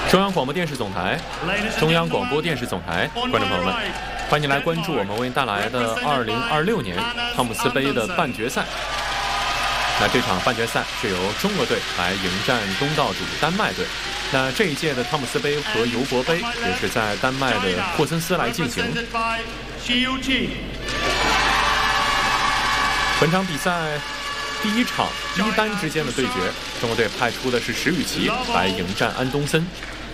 中央广播电视总台，中央广播电视总台，观众朋友们，欢迎来关注我们为您带来的2026年汤姆斯杯的半决赛。那这场半决赛是由中国队来迎战东道主丹麦队。那这一届的汤姆斯杯和尤伯杯也是在丹麦的霍森斯来进行。本场比赛第一场一单之间的对决，中国队派出的是石宇奇来迎战安东森。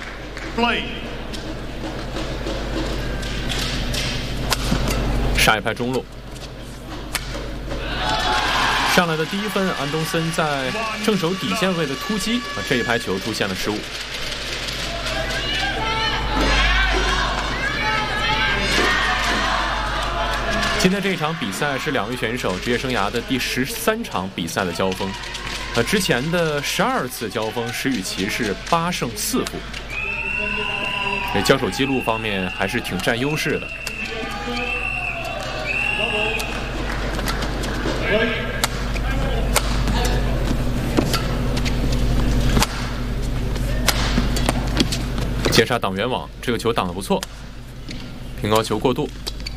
杀一拍中路，上来的第一分，安东森在正手底线位的突击，这一拍球出现了失误。今天这一场比赛是两位选手职业生涯的第13场比赛的交锋。之前的12次交锋，石宇奇是8胜4负。交手记录方面还是挺占优势的。接杀挡圆网，这个球挡得不错，平高球过渡，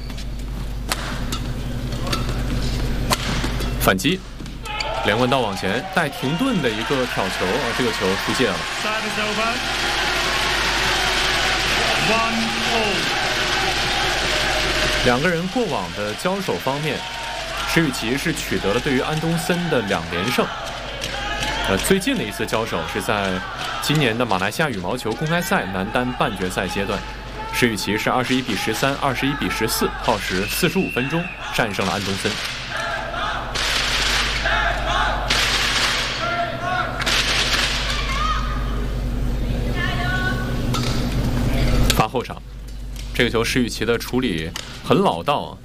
反击，连贯道往前带停顿的一个挑球，这个球出界了。两个人过往的交手方面，石宇奇是取得了对于安东森的2连胜。最近的一次交手是在今年的马来西亚羽毛球公开赛男单半决赛阶段，石宇奇是21比13、21比14，耗时45分钟战胜了安东森。发后场，这个球石宇奇的处理很老道啊。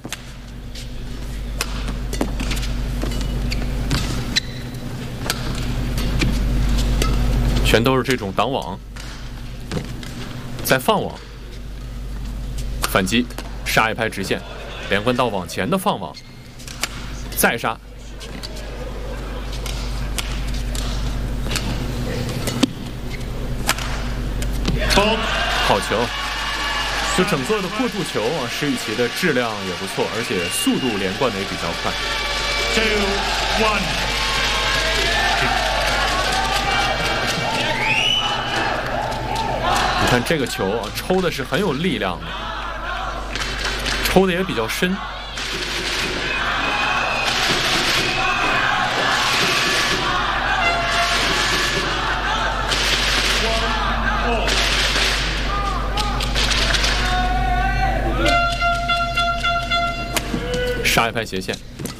全都是这种挡网，再放网，反击，杀一拍直线，连贯道往前的放网，再杀，好球！就整个的过渡球啊，石宇奇的质量也不错，而且速度连贯的也比较快。你看这个球啊，抽的是很有力量的，抽的也比较深。杀一拍斜线，